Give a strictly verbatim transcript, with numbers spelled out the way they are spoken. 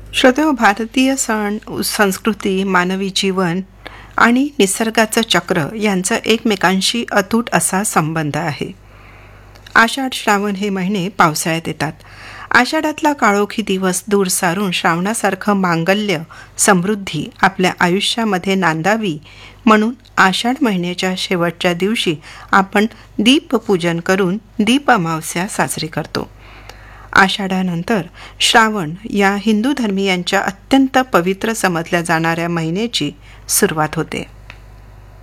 श्रोतेहो, भारतीय सण, संस्कृती, मानवी जीवन आणि निसर्गाचं चक्र यांचा एकमेकांशी अतूट असा संबंध आहे. आषाढ श्रावण हे महिने पावसाळ्यात येतात. आषाढातला काळोखी दिवस दूर सारून श्रावणासारखं मांगल्य, समृद्धी आपल्या आयुष्यामध्ये नांदावी म्हणून आषाढ महिन्याच्या शेवटच्या दिवशी आपण दीपपूजन करून दीप अमावस्या साजरी करतो. आषाढानंतर श्रावण या हिंदू धर्मियांच्या अत्यंत पवित्र समजल्या जाणाऱ्या महिन्याची सुरुवात होते.